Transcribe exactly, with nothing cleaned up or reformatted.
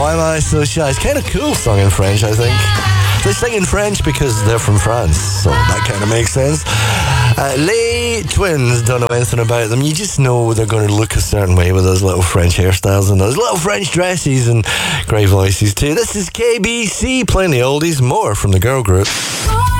Why Am I So Shy? It's kind of cool song in French, I think. They sing in French because they're from France, so that kind of makes sense. Uh, Les Twins, don't know anything about them. You just know they're going to look a certain way with those little French hairstyles and those little French dresses and great voices too. This is K B C playing the oldies, more from the girl group.